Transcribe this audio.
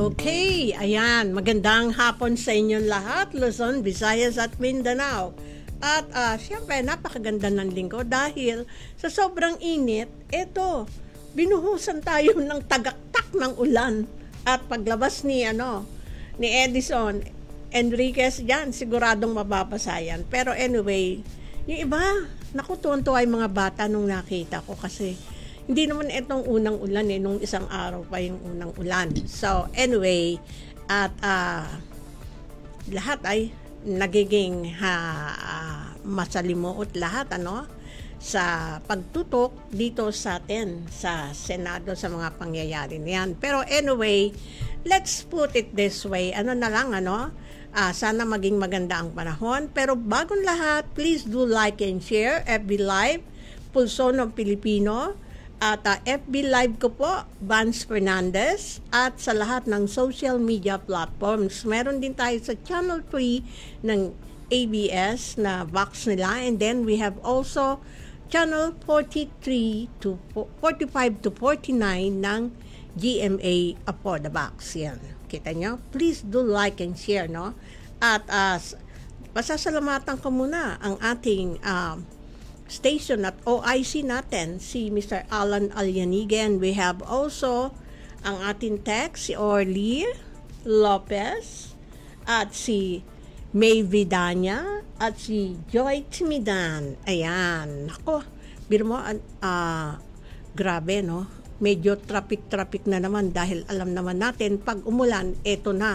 Okay, ayan. Magandang hapon sa inyong lahat, Luzon, Visayas at Mindanao. At syempre, napakaganda ng linggo dahil sa sobrang init, binuhusan tayo ng tagaktak ng ulan. At paglabas ni Edison Enriquez dyan, siguradong mababasa yan. Pero anyway, yung iba, nakutuwan-tuwa yung mga bata nung nakita ko kasi hindi naman itong unang ulan nung isang araw pa yung unang ulan. So anyway, at lahat ay nagiging masalimuot lahat sa pagtutok dito sa atin sa Senado sa mga pangyayari niyan. Pero anyway, let's put it this way. Sana maging maganda ang panahon. Pero bagong lahat, please do like and share FB Live, Pulso ng Pilipino. At FB Live ko po, Vance Fernandez. At sa lahat ng social media platforms. Meron din tayo sa Channel 3 ng ABS na box nila. And then we have also Channel 43 to 45 to 49 ng GMA for the box. Yan. Kita nyo? Please do like and share, no? At pasasalamatan ko muna ang ating station at OIC natin, si Mr. Alan Alyanigan. We have also ang ating tech, si Orly Lopez, at si May Vidanya, at si Joy Timidan. Ayan. Ako, biro mo, grabe, no? Medyo traffic na naman dahil alam naman natin, pag umulan, eto na.